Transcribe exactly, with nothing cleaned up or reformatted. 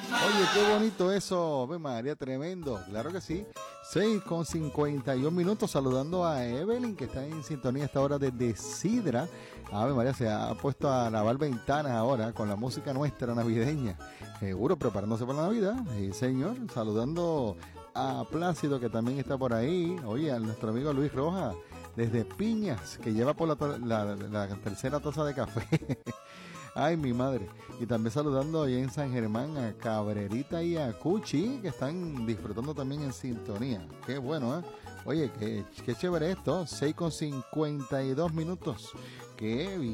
Oye, qué bonito eso, Ave María, tremendo, claro que sí. seis con cincuenta y un minutos, saludando a Evelyn, que está en sintonía a esta hora desde Sidra. Ave María, se ha puesto a lavar ventanas ahora con la música nuestra navideña. Seguro, preparándose para la Navidad. Sí, señor, saludando a Plácido, que también está por ahí. Oye, a nuestro amigo Luis Rojas, desde Piñas, que lleva por la, la, la tercera taza de café. Ay, mi madre. Y también saludando ahí en San Germán a Cabrerita y a Cuchi, que están disfrutando también en sintonía. Qué bueno, ¿eh? Oye, qué, qué chévere esto. seis con cincuenta y dos minutos. Qué bien.